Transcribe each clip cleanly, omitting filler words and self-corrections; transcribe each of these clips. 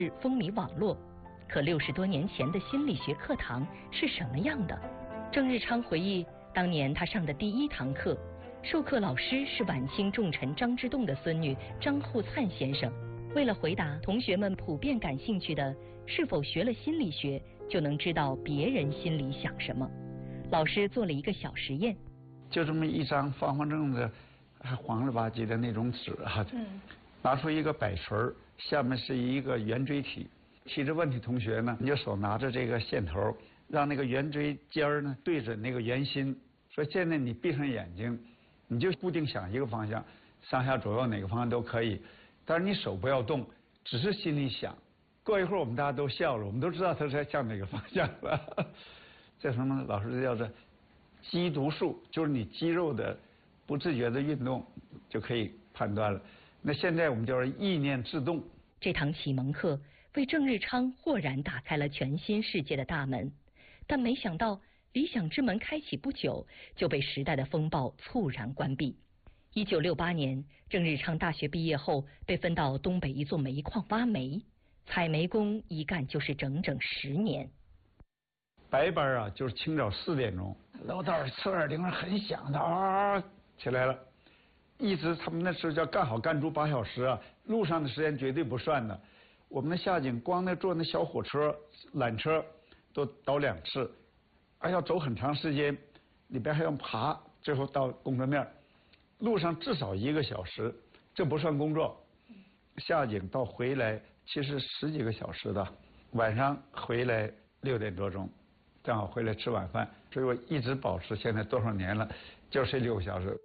风靡网络。可60多年前的心理学课堂是什么样的？郑日昌回忆，当年他上的第一堂课，授课老师是晚清重臣张之洞的孙女张厚灿先生。为了回答同学们普遍感兴趣的是否学了心理学就能知道别人心里想什么，老师做了一个小实验， 就这么一张方方正正的还黄了吧唧的那种纸啊，拿出一个摆锤，下面是一个圆锥体，提着问题同学呢，你就手拿着这个线头，让那个圆锥尖儿呢对准那个圆心，说现在你闭上眼睛，你就固定想一个方向，上下左右哪个方向都可以，但是你手不要动，只是心里想。过一会儿我们大家都笑了，我们都知道他是向哪个方向了。这什么老师叫做肌读数，就是你肌肉的不自觉的运动就可以判断了。那现在我们叫做意念制动。 这堂启蒙课为郑日昌豁然打开了全新世界的大门，但没想到理想之门开启不久就被时代的风暴猝然关闭。1968年，郑日昌大学毕业后被分到东北一座煤矿挖煤，采煤工一干就是整整10年。 白班啊，就是清早4点钟，楼道侧耳铃很响的啊起来了，一直他们那时候叫干好干足8小时啊，路上的时间绝对不算的。我们的下井光那坐那小火车、缆车都倒2次，还要走很长时间，里边还要爬，最后到工作面，路上至少1个小时，这不算工作。下井到回来其实10几个小时的，晚上回来6点多钟。正好回来吃晚饭，所以我一直保持现在多少年了，就睡6个小时。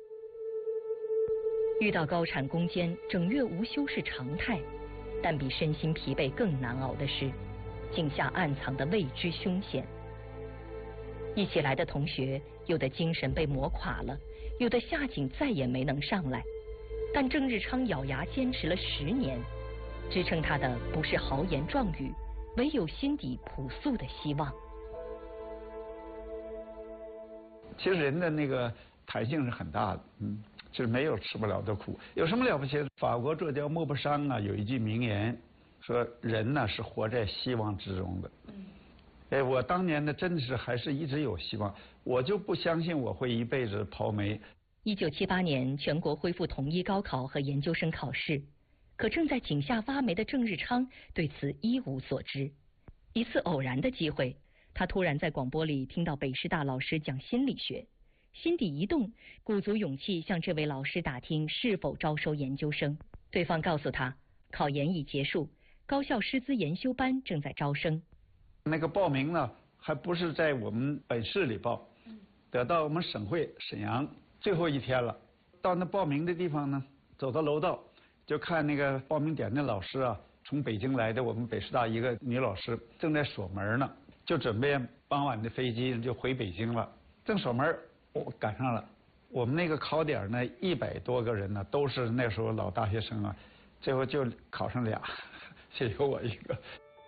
遇到高产攻坚，整月无休是常态，但比身心疲惫更难熬的是，井下暗藏的未知凶险。一起来的同学，有的精神被磨垮了，有的下井再也没能上来，但郑日昌咬牙坚持了10年，支撑他的不是豪言壮语，唯有心底朴素的希望。 其实人的那个弹性是很大的，就是没有吃不了的苦。有什么了不起？法国作家莫泊桑啊有一句名言，说人呢是活在希望之中的。我当年呢真的是还是一直有希望，我就不相信我会一辈子刨煤。 1978年，全国恢复统一高考和研究生考试，可正在井下挖煤的郑日昌对此一无所知。一次偶然的机会，他突然在广播里听到北师大老师讲心理学，心底一动，鼓足勇气向这位老师打听是否招收研究生。对方告诉他，考研已结束，高校师资研修班正在招生。 那个报名呢，还不是在我们本市里报，得到我们省会沈阳，最后一天了。到那报名的地方呢，走到楼道，就看那个报名点的老师啊，从北京来的我们北师大一个女老师正在锁门呢，就准备傍晚的飞机就回北京了。正锁门，我赶上了。我们那个考点呢，100多个人呢，都是那时候老大学生啊，最后就考上俩，就有我一个。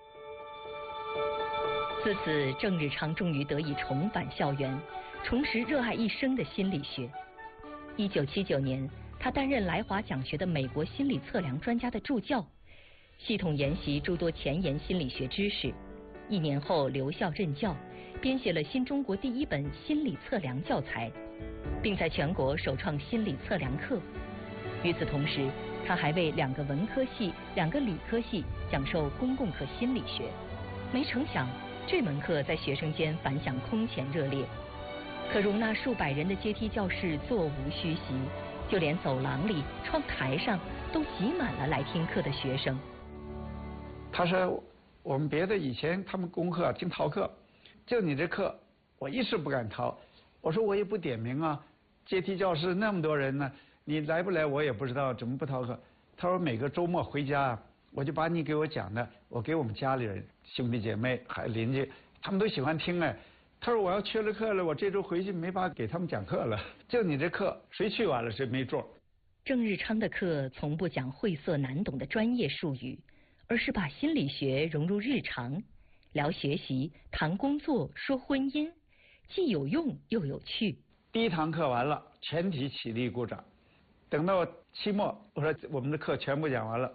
自此，郑日昌终于得以重返校园，重拾热爱一生的心理学。1979年，他担任来华讲学的美国心理测量专家的助教，系统研习诸多前沿心理学知识。1年后留校任教，编写了新中国第1本心理测量教材，并在全国首创心理测量课。与此同时，他还为2个文科系、2个理科系讲授公共课心理学。没成想，这门课在学生间反响空前热烈，可容纳数百人的阶梯教室座无虚席，就连走廊里、窗台上都挤满了来听课的学生。 他说我们别的以前他们功课净逃课，就你这课我一时不敢逃。我说我也不点名啊，阶梯教室那么多人呢，你来不来我也不知道，怎么不逃课？他说每个周末回家，我就把你给我讲的，我给我们家里人、兄弟姐妹还邻居，他们都喜欢听哎。他说我要缺了课了，我这周回去没法给他们讲课了。就你这课，谁去完了谁没座。 郑日昌的课从不讲晦涩难懂的专业术语，而是把心理学融入日常，聊学习、谈工作、说婚姻，既有用又有趣。 第1堂课完了，全体起立鼓掌。等到期末，我说我们的课全部讲完了，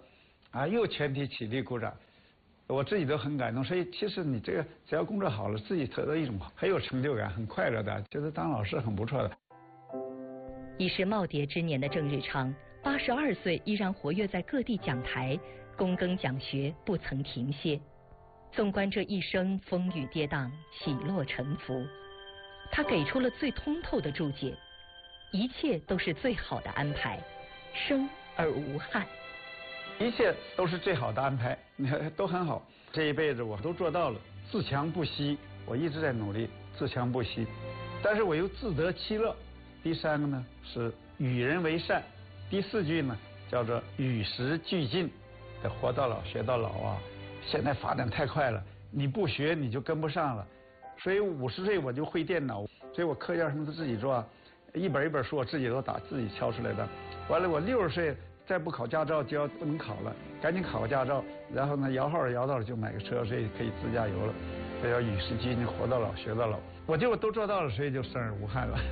又全体起立鼓掌，我自己都很感动。所以其实你这个只要工作好了，自己得到一种很有成就感、很快乐的，觉得当老师很不错的。 已是耄耋之年的郑日昌，82岁依然活跃在各地讲台，躬耕讲学不曾停歇。纵观这一生风雨跌宕、起落沉浮，他给出了最通透的注解：一切都是最好的安排，生而无憾。 一切都是最好的安排，都很好。这一辈子我都做到了，自强不息。我一直在努力，自强不息。但是我又自得其乐。第三个呢是与人为善。第4句呢叫做与时俱进，得活到老学到老啊。现在发展太快了，你不学你就跟不上了。所以50岁我就会电脑，所以我课件什么都自己做，一本一本书我自己都打，自己敲出来的。完了我60岁再不考驾照就不能考了，赶紧考个驾照，然后呢摇号摇到了就买个车，所以可以自驾游了。这叫与时俱进，活到老学到老。我都做到了，所以就生而无憾了。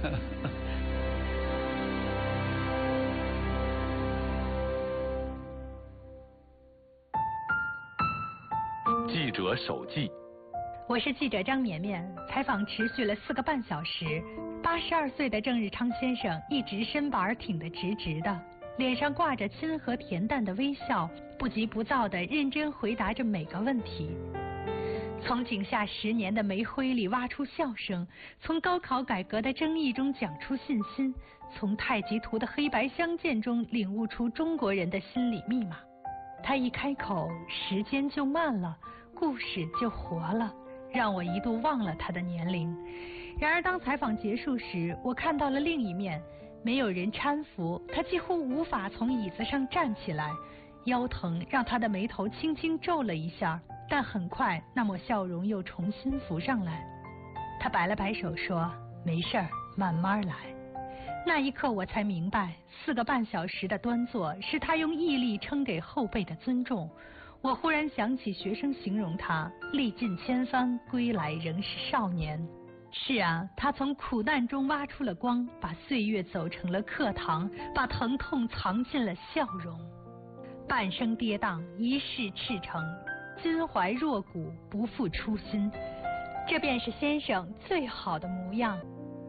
记者手记， 我是记者张绵绵，采访持续了4个半小时。82岁的郑日昌先生一直身板挺得直直的，脸上挂着亲和恬淡的微笑，不急不躁地认真回答着每个问题。从井下10年的煤灰里挖出笑声，从高考改革的争议中讲出信心，从太极图的黑白相间中领悟出中国人的心理密码。他一开口，时间就慢了，故事就活了，让我一度忘了他的年龄。然而当采访结束时，我看到了另一面，没有人搀扶，他几乎无法从椅子上站起来，腰疼让他的眉头轻轻皱了一下，但很快那抹笑容又重新浮上来。他摆了摆手说：“没事儿，慢慢来。”那一刻我才明白，4个半小时的端坐是他用毅力撑给后辈的尊重。我忽然想起学生形容他历尽千帆归来仍是少年。是啊，他从苦难中挖出了光，把岁月走成了课堂，把疼痛藏进了笑容。半生跌宕，一世赤诚，襟怀若谷，不负初心，这便是先生最好的模样。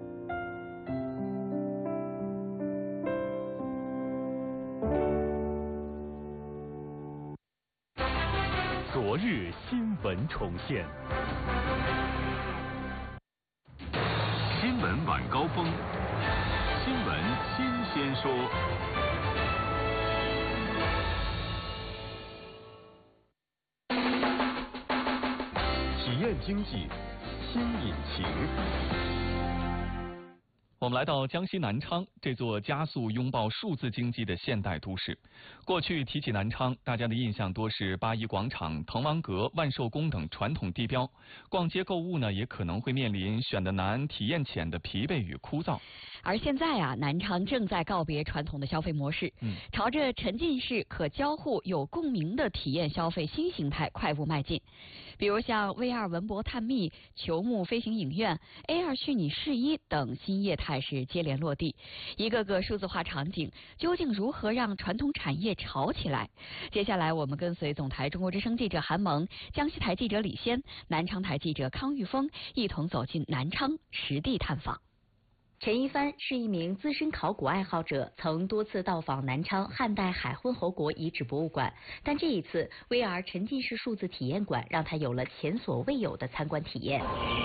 昨日新闻重现，新闻晚高峰，新闻新鲜说。体验经济新引擎。我们来到江西南昌，这座加速拥抱数字经济的现代都市。过去提起南昌，大家的印象多是八一广场、滕王阁、万寿宫等传统地标。逛街购物呢，也可能会面临选得难、体验浅的疲惫与枯燥。 而现在啊，南昌正在告别传统的消费模式，朝着沉浸式、可交互、有共鸣的体验消费新形态快步迈进。比如像 VR 文博探秘、球幕飞行影院、AR 虚拟试衣等新业态是接连落地，一个个数字化场景究竟如何让传统产业炒起来？接下来我们跟随总台中国之声记者韩萌、江西台记者李先、南昌台记者康玉峰一同走进南昌实地探访。 陈一帆是一名资深考古爱好者，曾多次到访南昌汉代海昏侯国遗址博物馆，但这一次 VR 沉浸式数字体验馆让他有了前所未有的参观体验。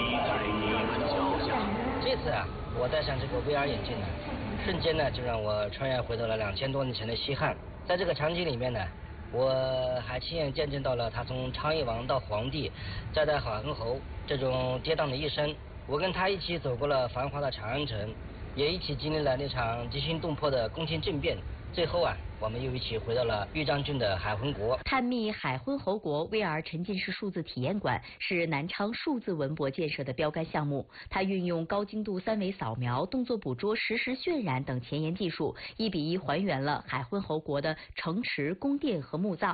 这次啊，我戴上这个 VR 眼镜呢，瞬间呢就让我穿越回到了2000多年前的西汉。在这个场景里面呢，我还亲眼见证到了他从昌邑王到皇帝，再到海昏侯这种跌宕的一生。我跟他一起走过了繁华的长安城，也一起经历了那场惊心动魄的宫廷政变。最后啊，我们又一起回到了豫章郡的海昏国。 探秘海昏侯国 VR 沉浸式数字体验馆是南昌数字文博建设的标杆项目。它运用高精度3维扫描、动作捕捉、实时渲染等前沿技术，1:1还原了海昏侯国的城池、宫殿和墓葬。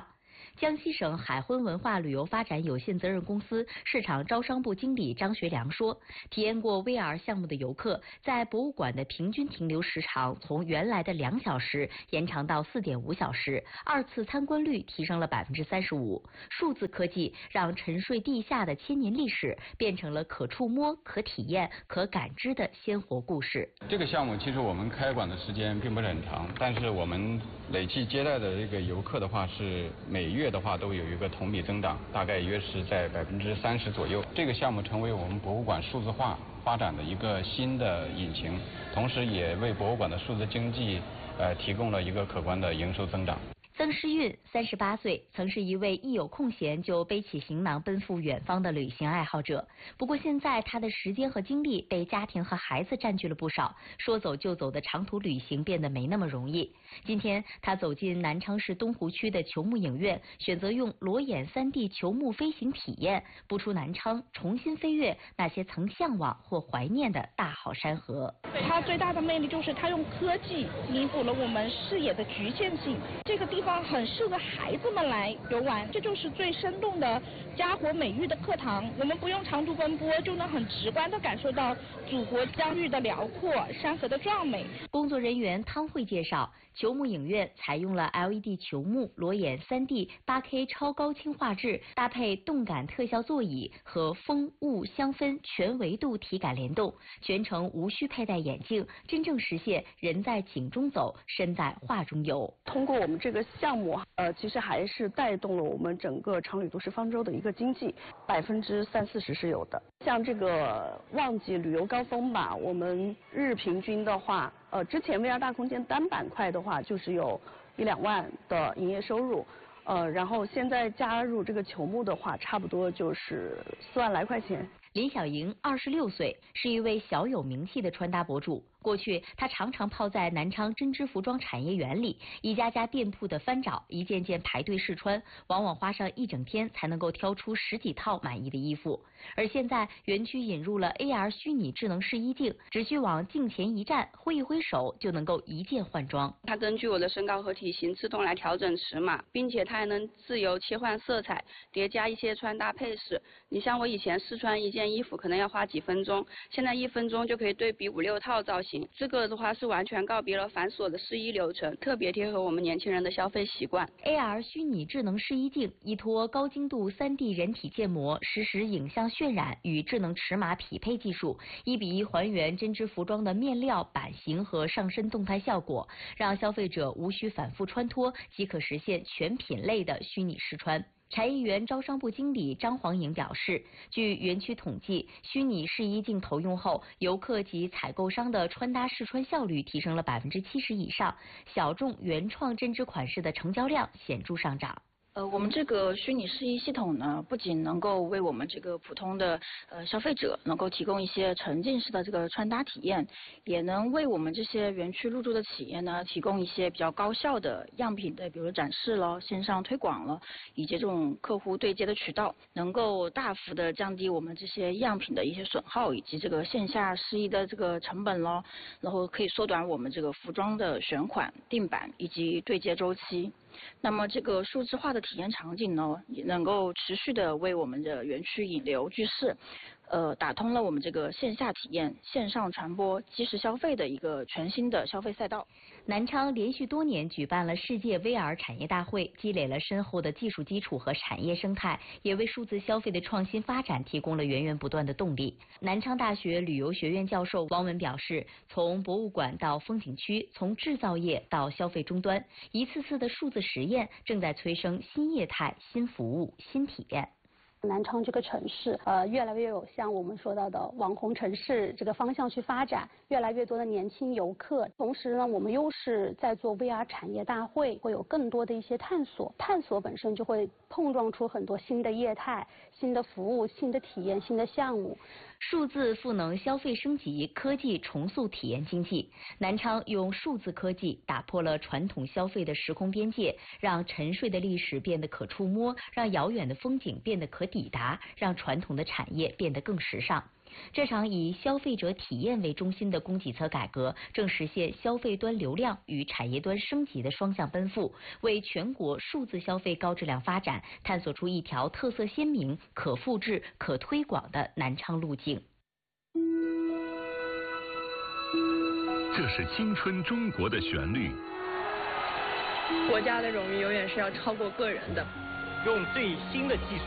江西省海昏文化旅游发展有限责任公司市场招商部经理张学良说，体验过 VR 项目的游客在博物馆的平均停留时长从原来的2小时延长到4.5小时，2次参观率提升了35%。数字科技让沉睡地下的千年历史变成了可触摸、可体验、可感知的鲜活故事。 这个项目其实我们开馆的时间并不是很长，但是我们累计接待的这个游客的话是每月的话都有一个同比增长，大概约是在30%左右。这个项目成为我们博物馆数字化发展的一个新的引擎，同时也为博物馆的数字经济提供了一个可观的营收增长。 曾诗韵38岁，曾是一位一有空闲就背起行囊奔赴远方的旅行爱好者。不过现在他的时间和精力被家庭和孩子占据了不少，说走就走的长途旅行变得没那么容易。今天他走进南昌市东湖区的球幕影院，选择用裸眼3D 球幕飞行体验，不出南昌，重新飞越那些曾向往或怀念的大好山河。 它最大的魅力就是它用科技弥补了我们视野的局限性。这个地方很适合孩子们来游玩，这就是最生动的家国美育的课堂。我们不用长途奔波，就能很直观地感受到祖国疆域的辽阔、山河的壮美。 工作人员汤慧介绍，球幕影院采用了 LED 球幕、裸眼3D 8K 超高清画质，搭配动感特效座椅和风雾香氛全维度体感联动，全程无需佩戴眼镜，真正实现人在景中走，身在画中游。 通过我们这个项目，其实还是带动了我们整个长旅都市方舟的一个经济，30-40%是有的。像这个旺季旅游高峰吧，我们日平均的话，之前 VR 大空间单板块的话，就是有1-2万的营业收入，然后现在加入这个球幕的话，差不多就是4万来块钱。 林小莹26岁，是一位小有名气的穿搭博主。过去，她常常泡在南昌针织服装产业园里，一家家店铺的翻找，一件件排队试穿，往往花上1整天才能够挑出10几套满意的衣服。而现在，园区引入了 AR 虚拟智能试衣镜，只需往镜前一站，挥一挥手就能够一键换装。 它根据我的身高和体型自动来调整尺码，并且它还能自由切换色彩，叠加一些穿搭配饰。你像我以前试穿一件衣服可能要花几分钟，现在1分钟就可以对比5-6套造型。这个的话是完全告别了繁琐的试衣流程，特别贴合我们年轻人的消费习惯。 AR 虚拟智能试衣镜依托高精度3D 人体建模、实时影像渲染与智能尺码匹配技术，1比1还原针织服装的面料、版型和上身动态效果，让消费者无需反复穿脱，即可实现全品类的虚拟试穿。产业园招商部经理张黄颖表示，据园区统计，虚拟试衣镜投用后，游客及采购商的穿搭试穿效率提升了70%以上，小众原创针织款式的成交量显著上涨。 我们这个虚拟试衣系统呢，不仅能够为我们这个普通的消费者能够提供一些沉浸式的这个穿搭体验，也能为我们这些园区入驻的企业呢，提供一些比较高效的样品的，比如展示了、线上推广了，以及这种客户对接的渠道，能够大幅的降低我们这些样品的一些损耗，以及这个线下试衣的这个成本咯，然后可以缩短我们这个服装的选款、定版以及对接周期。那么这个数字化的体验场景呢，也能够持续的为我们的园区引流聚势，打通了我们这个线下体验、线上传播、即时消费的一个全新的消费赛道。 南昌连续多年举办了世界 VR 产业大会，积累了深厚的技术基础和产业生态，也为数字消费的创新发展提供了源源不断的动力。南昌大学旅游学院教授王文表示，从博物馆到风景区，从制造业到消费终端，一次次的数字实验正在催生新业态、新服务、新体验。 南昌这个城市，越来越有像我们说到的网红城市这个方向去发展，越来越多的年轻游客。同时呢，我们又是在做 VR 产业大会，会有更多的一些探索。探索本身就会碰撞出很多新的业态、新的服务、新的体验、新的项目。 数字赋能消费升级，科技重塑体验经济。南昌用数字科技打破了传统消费的时空边界，让沉睡的历史变得可触摸，让遥远的风景变得可抵达，让传统的产业变得更时尚。 这场以消费者体验为中心的供给侧改革，正实现消费端流量与产业端升级的双向奔赴，为全国数字消费高质量发展探索出一条特色鲜明、可复制、可推广的南昌路径。 这是青春中国的旋律。 国家的荣誉永远是要超过个人的。 用最新的技术